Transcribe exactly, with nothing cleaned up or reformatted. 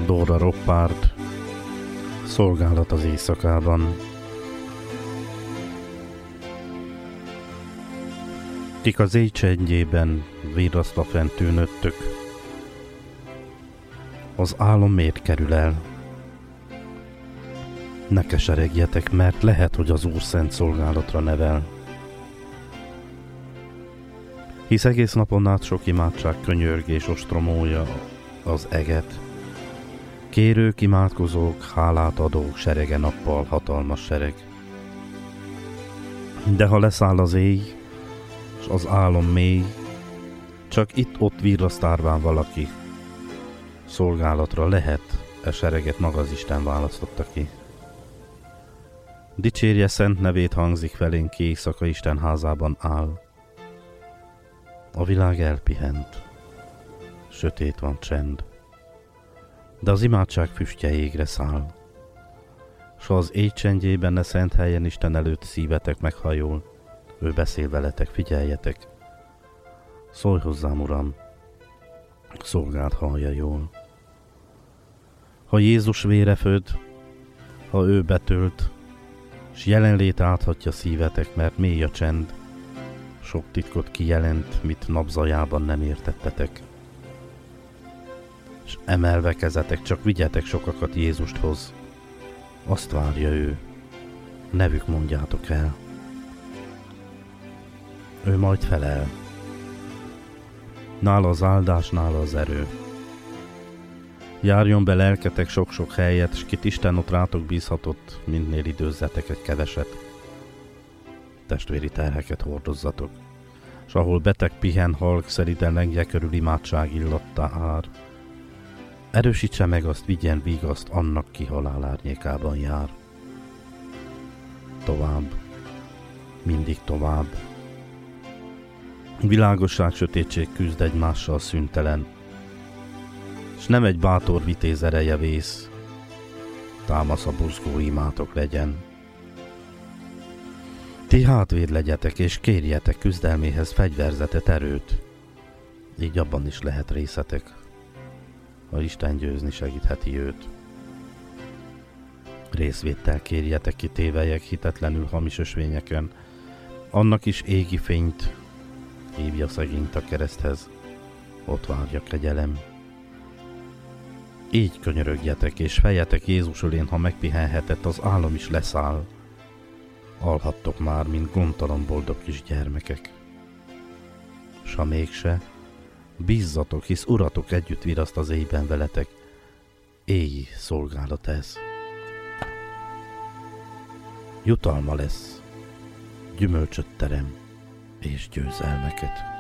Dóra Roppárd, Szolgálat az éjszakában. Kik az éj csendjében virrasztva fent tűnöttök, az álom miért kerül el? Ne keseregjetek, mert lehet, hogy az Úr szent szolgálatra nevel. Hisz egész napon át sok imádság könyörgés ostromolja az eget. Kérők, imádkozók, hálát adók, serege nappal, hatalmas sereg. De ha leszáll az éj, s az álom mély, csak itt-ott virraszt árván valaki. Szolgálatra lehet, e sereget maga az Isten választotta ki. Dicsérje szent nevét, hangzik felénk ki, éjszaka Isten házában áll. A világ elpihent, sötét van csend, de az imádság füstje égre száll. S az éj csendjében ne szent helyen Isten előtt szívetek meghajol, ő beszél veletek, figyeljetek. Szólj hozzám, Uram, szolgáld hallja jól. Ha Jézus vére föd, ha ő betölt, s jelenlét áthatja szívetek, mert mély a csend, sok titkot kijelent, mit napzajában nem értettetek. S emelve kezetek, csak vigyetek sokakat Jézusthoz, azt várja ő, nevük mondjátok el. Ő majd felel. Nála az áldás, nála az erő. Járjon be lelketek sok-sok helyet, s kit Isten ott rátok bízhatott, mindnél időzzetek egy keveset. Testvéri terheket hordozzatok, s ahol beteg pihen, halk szeriden lengje körül imádság illattá ár. Erősítse meg azt, vigyen vigaszt annak, ki halál árnyékában jár. Tovább, mindig tovább. Világosság, sötétség küzd egymással szüntelen, s nem egy bátor vitéz ereje vész, támasz a buzgó imátok legyen. Ti hátvéd legyetek, és kérjetek küzdelméhez fegyverzetet, erőt, így abban is lehet részetek, ha Isten győzni segítheti őt. Részvéttel kérjetek, ki tévelyek hitetlenül hamis ösvényeken, annak is égi fényt, hívja szegényt a kereszthez, ott várja kegyelem. Így könyörögjetek, és fejetek Jézus ölén, ha megpihenhetett, az álom is leszáll. Alhattok már, mint gondtalan boldog kis gyermekek. S ha mégse, bízzatok, hisz Uratok együtt viraszt az éjben veletek. Éji szolgálat ez. Jutalma lesz, gyümölcsöt terem és győzelmeket.